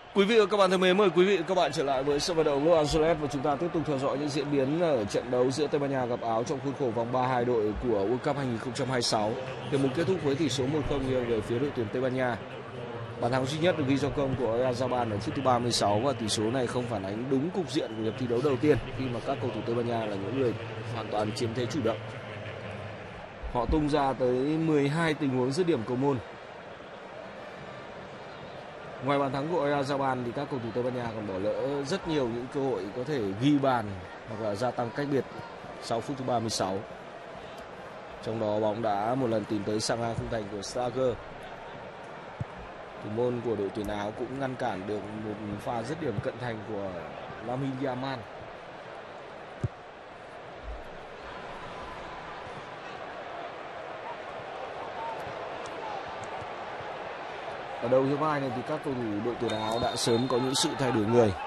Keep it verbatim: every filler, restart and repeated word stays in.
Quý vị và các bạn thân mến, mời quý vị và các bạn trở lại với sân vận động Los Angeles và chúng ta tiếp tục theo dõi những diễn biến ở trận đấu giữa Tây Ban Nha gặp Áo trong khuôn khổ vòng ba hai đội của World Cup hai không hai sáu. Hiệp một kết thúc với tỷ số một không nghiêng về phía đội tuyển Tây Ban Nha. Bàn thắng duy nhất được ghi do công của Oyarzabal ở phút thứ ba mươi sáu và tỷ số này không phản ánh đúng cục diện của hiệp thi đấu đầu tiên khi mà các cầu thủ Tây Ban Nha là những người hoàn toàn chiếm thế chủ động. Họ tung ra tới mười hai tình huống dứt điểm cầu môn. Ngoài bàn thắng của Oyarzabal thì các cầu thủ Tây Ban Nha còn bỏ lỡ rất nhiều những cơ hội có thể ghi bàn hoặc là gia tăng cách biệt sau phút thứ ba mươi sáu. Trong đó bóng đã một lần tìm tới sang ngang khung thành của Schlager. Thủ môn của đội tuyển Áo cũng ngăn cản được một pha dứt điểm cận thành của Lamine Yamal. Ở đầu hiệp hai này thì các cầu thủ đội tuyển Áo đã sớm có những sự thay đổi người.